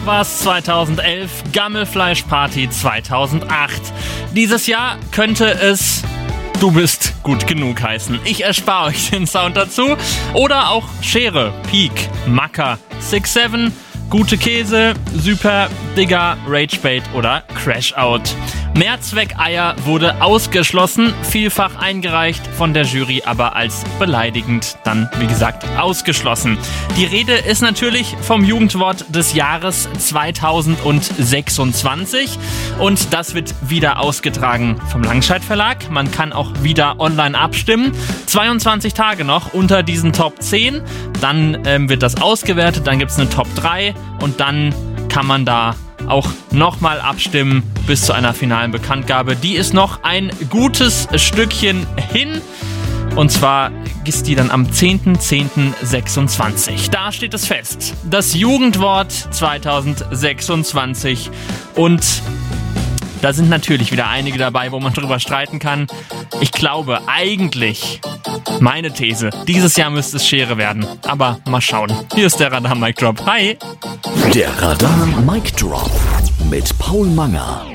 War's 2011, Gammelfleischparty 2008. Dieses Jahr könnte es Du bist gut genug heißen. Ich erspare euch den Sound dazu. Oder auch Schere, Peak, Macker, 6-7, Gute Käse, Super, Digger, Ragebait oder Crashout. Mehrzweckeier wurde ausgeschlossen, vielfach eingereicht, von der Jury aber als beleidigend dann, wie gesagt, ausgeschlossen. Die Rede ist natürlich vom Jugendwort des Jahres 2026 und das wird wieder ausgetragen vom Langscheid Verlag. Man kann auch wieder online abstimmen. 22 Tage noch unter diesen Top 10. Dann wird das ausgewertet, dann gibt es eine Top 3 und dann kann man da auch nochmal abstimmen bis zu einer finalen Bekanntgabe. Die ist noch ein gutes Stückchen hin. Und zwar ist die dann am 10.10.26. Da steht es fest. Das Jugendwort 2026. Und da sind natürlich wieder einige dabei, wo man drüber streiten kann. Ich glaube eigentlich, meine These, dieses Jahr müsste es Schere werden. Aber mal schauen. Hier ist der Radar Mic Drop. Hi! Der Radar Mic Drop mit Paul Manger.